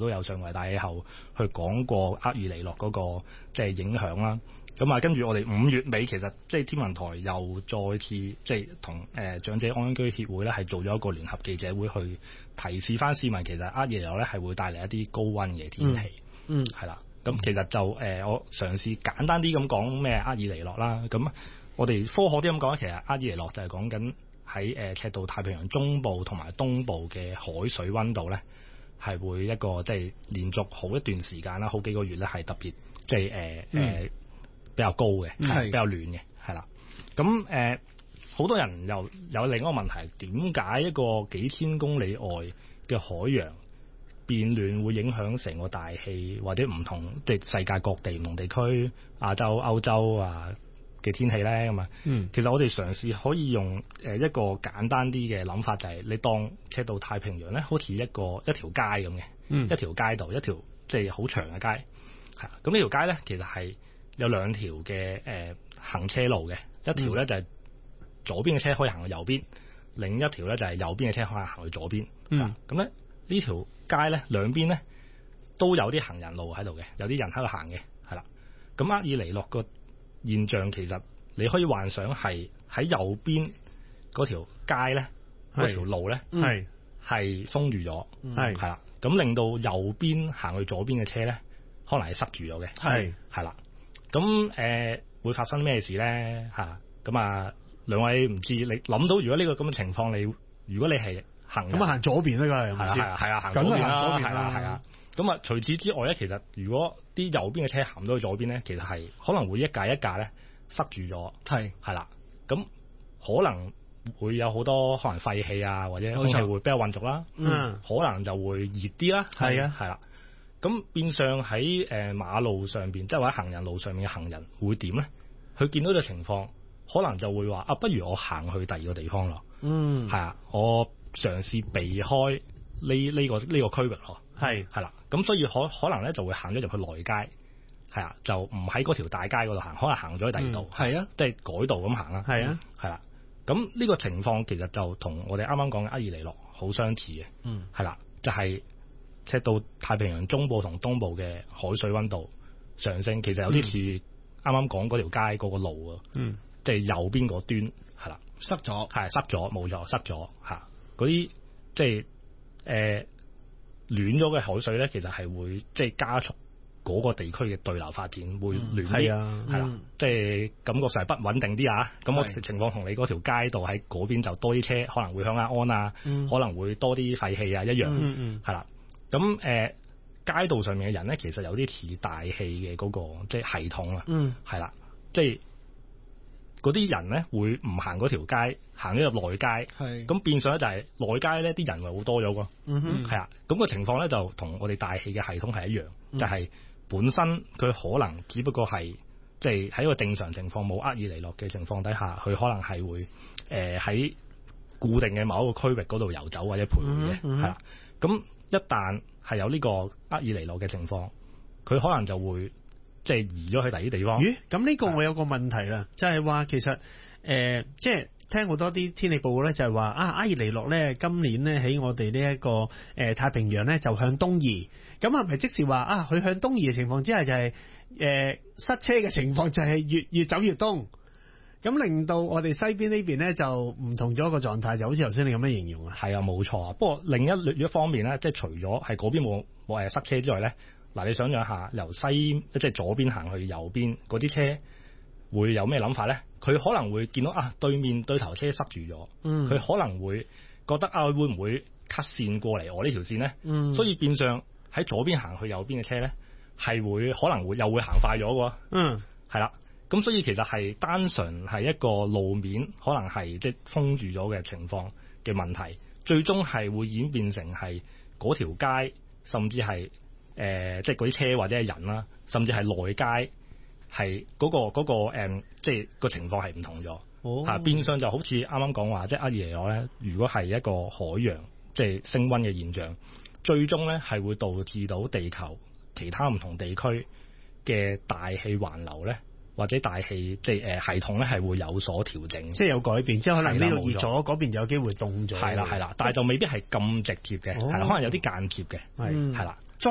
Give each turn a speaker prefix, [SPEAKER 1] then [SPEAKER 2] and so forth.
[SPEAKER 1] 都有上維大氣候去講過厄爾尼諾嗰個即係影響啦。咁啊，跟住我哋5月尾其實即係天文台又再次即係同長者安居協會咧係做咗一個聯合記者會去提示翻市民，其實厄爾尼諾咧係會帶嚟一啲高溫嘅天氣，係啦。咁其實就我嘗試簡單啲咁講咩厄爾尼諾啦。咁我哋科學啲咁講，其實厄爾尼諾就係講緊喺赤道太平洋中部同埋東部嘅海水溫度咧係會一個即係連續好一段時間啦，好幾個月咧係特別即係比較高嘅，比較暖嘅，係啦。咁好多人又有另一個問題，點解一個幾千公里外嘅海洋變暖會影響成個大氣或者唔同即係世界各地唔同地區亞洲、歐洲啊嘅天氣咧？咁啊，其實我哋嘗試可以用一個簡單啲嘅諗法，就係你當赤道太平洋咧，好似一條街咁嘅，一條街道，一條即係好長嘅街，係咁呢條街咧，其實係有2條嘅行車路嘅，一條咧就係左邊嘅車可以行去右邊，另一條咧就係右邊嘅車可以行去左邊。咁咧呢條街咧兩邊咧都有啲行人路喺度嘅，有啲人喺度行嘅，係啦。咁厄爾尼諾個現象其實你可以幻想係喺右邊嗰條街咧，嗰條路咧係封住咗，係啦。咁令到右邊行去左邊嘅車咧，可能係塞住咗嘅，係啦。咁會發生咩事咧？咁啊，兩位唔知你諗到，如果呢個咁嘅情況，如果你係行咁行左邊啦，係啊，行左邊啦，係啊。咁啊，除此之外咧，其實如果啲右邊嘅車行到去左邊咧，其實係可能會一架一架咧塞住咗，係啦。咁可能會有好多可能廢氣啊，或者空氣會比較混濁啦，可能就會熱啲啦，係啦。咁變相喺馬路上邊，即係或者行人路上面嘅行人會點咧？佢見到呢個情況，可能就會話不如我行去第二個地方咯。係啊，我嘗試避開呢個區域咯。係啦，咁所以可能咧就會行咗入去內街，係啊，就唔喺嗰條大街嗰度行，可能行咗去第二度。係啊，即係改道咁行啦。係啊，係啦。咁呢個情況其實就同我哋啱啱講嘅厄爾尼諾好相似嘅。係啦，就係赤道太平洋中部同東部嘅海水溫度上升，其實有啲似啱啱講嗰條街嗰個路啊，即係右邊嗰端係啦，塞咗，冇錯，塞咗嚇。嗰啲即係暖咗嘅海水咧，其實係會即係加速嗰個地區嘅對流發展，會暖啲，係啦，即係感覺上係不穩定啲啊。咁我情況同你嗰條街道喺嗰邊就多啲車，可能會響亞安啊，可能會多啲廢氣啊一樣，係啦。咁街道上面嘅人咧，其實有啲似大氣嘅嗰個即係系統啊，係啦，即係嗰啲人咧會唔行嗰條街，行咗入內街，咁變相咧就係內街咧啲人會好多咗㗎，係啊，咁個情況咧就同我哋大氣嘅系統係一樣，就係本身佢可能只不過係即係喺一個正常情況冇厄爾尼諾嘅情況底下，佢可能係會喺固定嘅某一個區域嗰度遊走或者徘徊嘅，係啦，咁一旦係有呢個厄爾尼諾嘅情況，佢可能就會即係移咗去第二啲地方。
[SPEAKER 2] 咁呢個我有個問題啦，就係話其實即係聽好多啲天氣報告咧，就係話厄爾尼諾咧今年咧喺我哋呢一個太平洋咧就向東移，咁係咪即是話佢向東移嘅情況之下就係塞車嘅情況就係越走越東？咁令到我哋西邊呢邊咧就唔同咗個狀態，就好似頭先你咁樣形容啊。
[SPEAKER 1] 係啊，冇錯啊。不過另一方面咧，即係除咗係嗰邊冇塞車之外咧，嗱你想象下由西即係左邊行去右邊嗰啲車會有咩諗法咧？佢可能會見到對面對頭車塞住咗，佢可能會覺得會唔會 cut 線過嚟我呢條線咧？所以變相喺左邊行去右邊嘅車咧係可能會又會行快咗嘅。係啦。咁所以其實係單純係一個路面可能係即係封住咗嘅情況嘅問題，最終係會演變成係嗰條街，甚至係即係嗰啲車或者係人啦，甚至係內街係嗰個即係個情況係唔同咗。變相就好似啱啱講話，即係厄爾尼諾咧，如果係一個海洋即係升溫嘅現象，最終咧係會導致到地球其他唔同地區嘅大氣環流咧。或者大氣即係系統咧係會有所調整，
[SPEAKER 2] 即係有改變，即係可能呢度熱咗，嗰邊就有機會凍咗。
[SPEAKER 1] 係啦，但係就未必係咁直接嘅，係啦，可能有啲間接嘅，係啦。